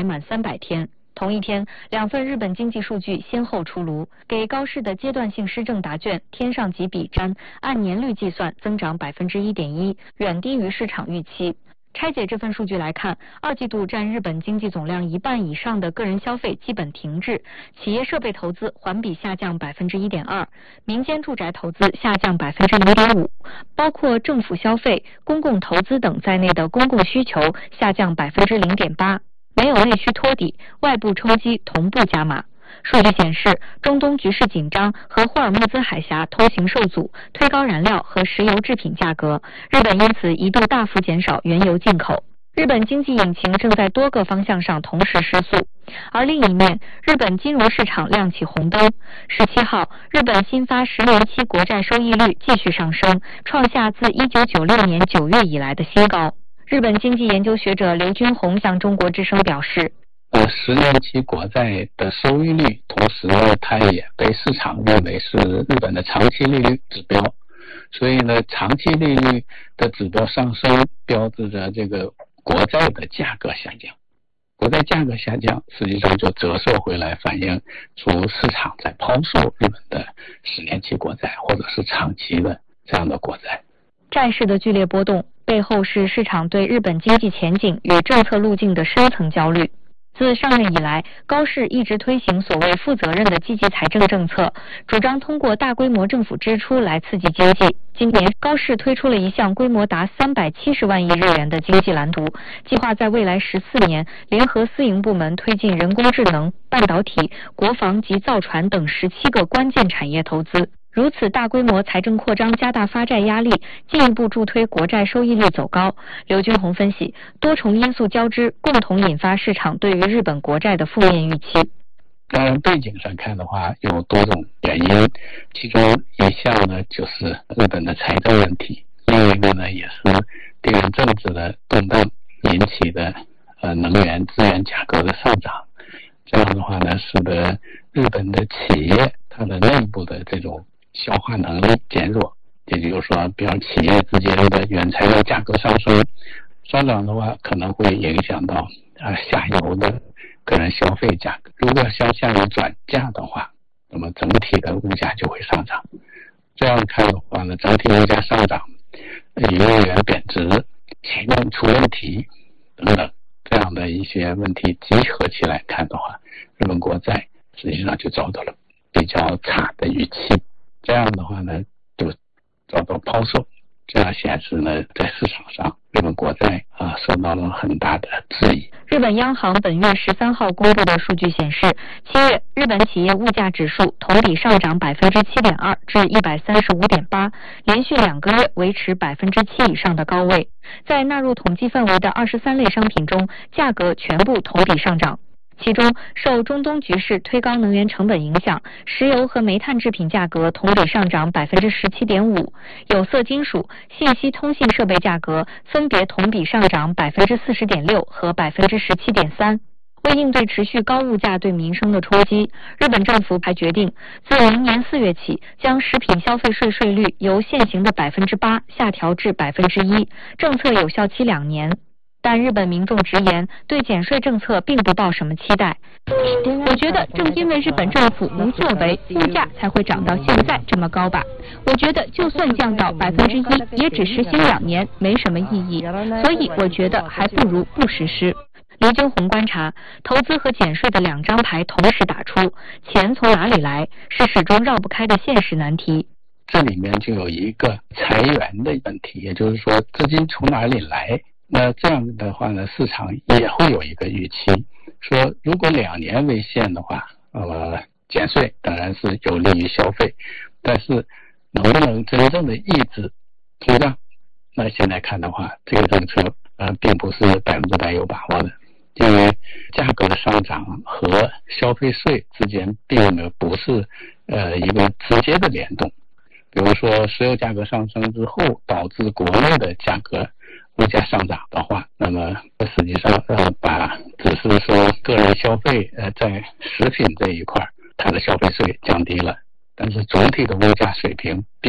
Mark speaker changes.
Speaker 1: 满300天。同一天，2份日本经济数据先后出炉，给高市的阶段性施政答卷添上几笔沾，按年率计算增长1.1%，远低于市场预期。拆解这份数据来看，2季度占日本经济总量1半以上的个人消费基本停滞，企业设备投资环比下降1.2%，民间住宅投资下降0.5%，包括政府消费、公共投资等在内的公共需求下降0.8%，没有内需托底，外部冲击同步加码。数据显示，中东局势紧张和霍尔木兹海峡通行受阻，推高燃料和石油制品价格，日本因此一度大幅减少原油进口。日本经济引擎正在多个方向上同时失速，而另一面，日本金融市场亮起红灯。17号，日本新发10年期国债收益率继续上升，创下自1996年9月以来的新高。日本经济研究学者刘军宏向中国之声表示
Speaker 2: ，10年期国债的收益率，同时呢，它也被市场认为是日本的长期利率指标，所以呢，长期利率的指标上升，标志着这个国债的价格下降。国债价格下降，实际上就折射回来，反映出市场在抛售日本的10年期国债，或者是长期的这样的国债。
Speaker 1: 债市的剧烈波动背后是市场对日本经济前景与政策路径的深层焦虑。自上任以来，高市一直推行所谓负责任的积极财政政策，主张通过大规模政府支出来刺激经济。今年，高市推出了一项规模达370万亿日元的经济蓝图，计划在未来14年联合私营部门推进人工智能、半导体、国防及造船等17个关键产业投资。如此大规模财政扩张加大发债压力，进一步助推国债收益率走高。刘军宏分析，多重因素交织，共同引发市场对于日本国债的负面预期。
Speaker 2: 当然，背景上看的话，有多种原因，其中一项呢就是日本的财政问题，另一个呢也是地缘政治的动荡引起的能源资源价格的上涨。这样的话呢，使得日本的企业它的内部的这种消化能力减弱，也就是说，比如企业之间的原材料价格上涨的话，可能会影响到下游的个人消费价格。如果向下游转嫁的话，那么整体的物价就会上涨。这样看的话呢，整体物价上涨，日元贬值，企业出问题等等，这样的一些问题集合起来看的话，日本国债实际上就遭到了比较差的预期。这样的话呢，就遭到抛售，这样显示呢，在市场上日本国债受到了很大的质疑。
Speaker 1: 日本央行本月13号公布的数据显示，7月日本企业物价指数同比上涨7.2%至135.8，连续2个月维持7%以上的高位。在纳入统计范围的23类商品中，价格全部同比上涨。其中，受中东局势推高能源成本影响，石油和煤炭制品价格同比上涨17.5%，有色金属、信息通信设备价格分别同比上涨40.6%和17.3%。为应对持续高物价对民生的冲击，日本政府还决定自明年4月起，将食品消费税税率由现行的8%下调至1%，政策有效期2年。但日本民众直言，对减税政策并不抱什么期待。
Speaker 3: 我觉得正因为日本政府无作为，物价才会涨到现在这么高吧。我觉得就算降到1%，也只实行2年，没什么意义。所以我觉得还不如不实施。
Speaker 1: 刘军宏观察，投资和减税的2张牌同时打出，钱从哪里来是始终绕不开的现实难题。
Speaker 2: 这里面就有一个裁员的问题，也就是说资金从哪里来。那这样的话呢，市场也会有一个预期，说如果2年为限的话，减税当然是有利于消费，但是能不能真正的抑制通胀？那现在看的话，这个政策并不是100%有把握的，因为价格的上涨和消费税之间并不是一个直接的联动。比如说石油价格上升之后，导致国内的价格物价上涨的话，那么实际上只是说个人消费在食品这一块它的消费税降低了，但是总体的物价水平并